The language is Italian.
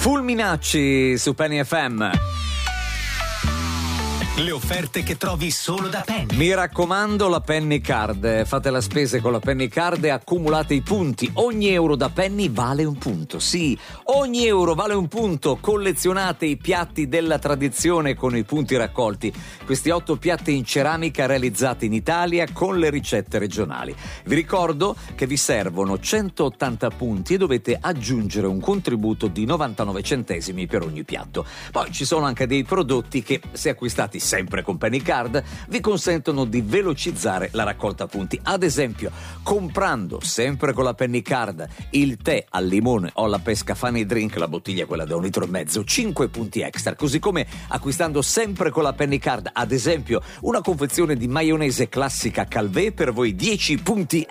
Fulminacci su Penny FM. Le offerte che trovi solo da Penny. Mi raccomando, la Penny Card. Fate la spesa con la Penny Card e accumulate i punti. Ogni euro da Penny vale un punto. Sì, ogni euro vale un punto. Collezionate i piatti della tradizione con i punti raccolti. Questi 8 piatti in ceramica realizzati in Italia con le ricette regionali. Vi ricordo che vi servono 180 punti e dovete aggiungere un contributo di 99 centesimi per ogni piatto. Poi ci sono anche dei prodotti che, se acquistati sempre con Penny Card, vi consentono di velocizzare la raccolta punti. Ad esempio, comprando sempre con la Penny Card il tè al limone o la pesca Funny Drink, la bottiglia quella da 1,5 litri, 5 punti extra. Così come acquistando sempre con la Penny Card, ad esempio, una confezione di maionese classica Calvé, per voi 10 punti